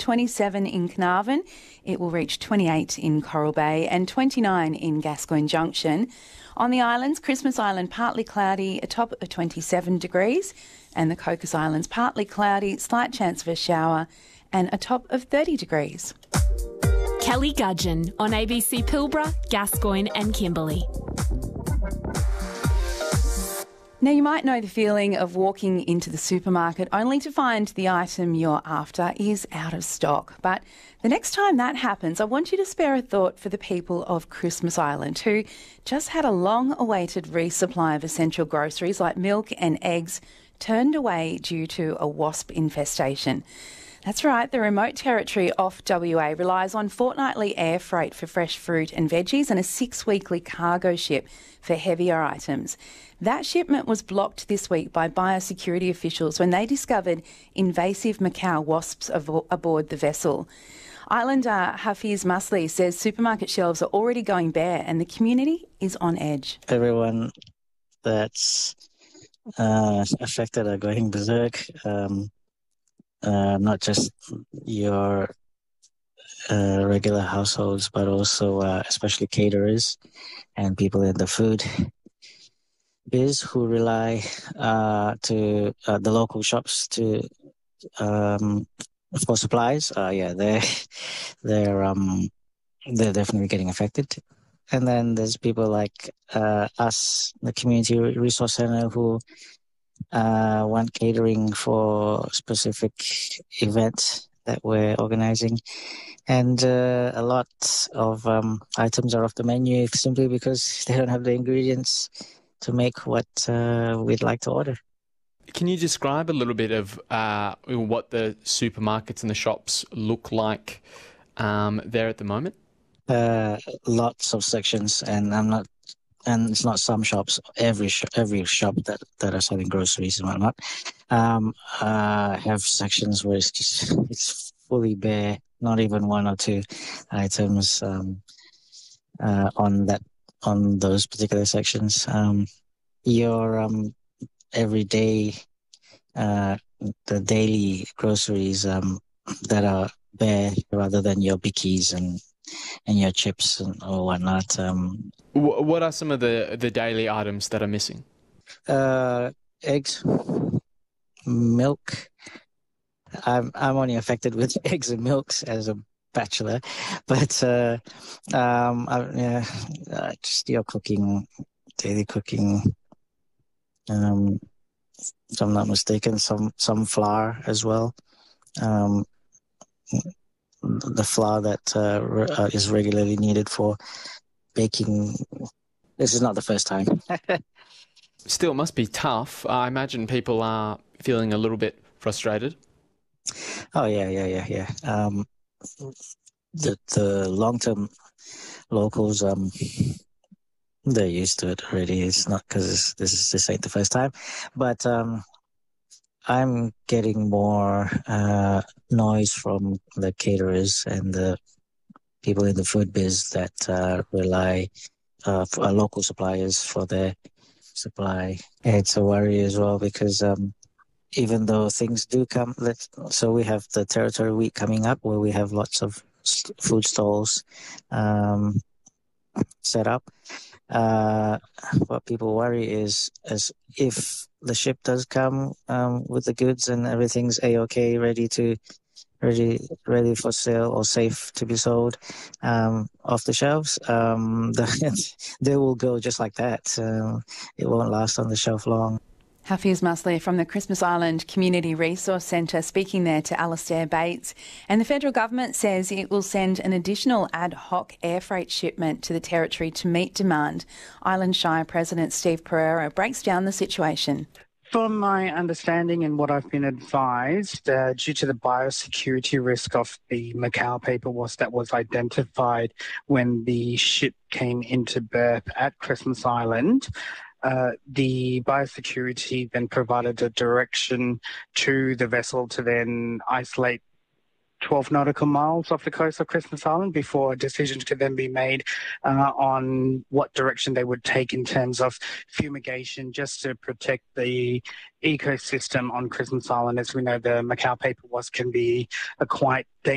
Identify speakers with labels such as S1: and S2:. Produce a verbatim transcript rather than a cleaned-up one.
S1: twenty-seven in Carnarvon. It will reach twenty-eight in Coral Bay and twenty-nine in Gascoyne Junction. On the islands, Christmas Island partly cloudy, a top of twenty-seven degrees, and the Cocos Islands partly cloudy, slight chance of a shower, and a top of thirty degrees.
S2: Kelly Gudgeon on A B C Pilbara, Gascoyne and Kimberley.
S1: Now, you might know the feeling of walking into the supermarket only to find the item you're after is out of stock. But the next time that happens, I want you to spare a thought for the people of Christmas Island who just had a long-awaited resupply of essential groceries like milk and eggs turned away due to a wasp infestation. That's right, the remote territory off W A relies on fortnightly air freight for fresh fruit and veggies and a six-weekly cargo ship for heavier items. That shipment was blocked this week by biosecurity officials when they discovered invasive macaw wasps avo- aboard the vessel. Islander Hafiz Masli says supermarket shelves are already going bare and the community is on edge.
S3: Everyone that's uh, affected are going berserk. Um, Uh, not just your uh, regular households, but also uh, especially caterers and people in the food biz who rely uh, to uh, the local shops to um, for supplies. Uh, yeah, they they're um they're definitely getting affected. And then there's people like uh, us, the community resource center, who Uh, want catering for specific events that we're organizing. And uh, a lot of um, items are off the menu simply because they don't have the ingredients to make what uh, we'd like to order.
S4: Can you describe a little bit of uh, what the supermarkets and the shops look like um, there at the moment?
S3: Uh, lots of sections, and I'm not And it's not some shops, every sh- every shop that, that are selling groceries and whatnot, um, uh, have sections where it's just, it's fully bare, not even one or two items um, uh, on that on those particular sections. Um, your um, everyday, uh, the daily groceries um, that are bare rather than your bickies and and your chips and, or whatnot. Um,
S4: what are some of the, the daily items that are missing?
S3: Uh, eggs, milk. I'm I'm only affected with eggs and milks as a bachelor, but uh, um, I, yeah, uh, just your cooking, daily cooking. Um, if I'm not mistaken, some some flour as well. Um, the flour that uh, re- uh, is regularly needed for baking. This is not the first time.
S4: Still, it must be tough. I imagine people are feeling a little bit frustrated.
S3: Oh, yeah, yeah, yeah, yeah. Um, the the long-term locals, um, they're used to it already. It's not because this is this ain't the first time. But um, I'm getting more uh, noise from the caterers and the people in the food biz that uh, rely uh, for uh, local suppliers for their supply. It's a worry as well because um, even though things do come, let's, so we have the Territory Week coming up where we have lots of st- food stalls um, set up. Uh, what people worry is as if the ship does come um, with the goods and everything's A-okay, ready to ready ready for sale or safe to be sold um, off the shelves, um, the, they will go just like that. Uh, it won't last on the shelf long.
S1: Hafiz Masli from the Christmas Island Community Resource Centre speaking there to Alastair Bates. And the federal government says it will send an additional ad hoc air freight shipment to the territory to meet demand. Island Shire President Steve Pereira breaks down the situation.
S5: From my understanding and what I've been advised, uh, due to the biosecurity risk of the macaw paper wasp that was identified when the ship came into berth at Christmas Island, uh, the biosecurity then provided a direction to the vessel to then isolate twelve nautical miles off the coast of Christmas Island before a decision could then be made uh, on what direction they would take in terms of fumigation, just to protect the ecosystem on Christmas Island. As we know, the macaw paper wasp can be a quite dangerous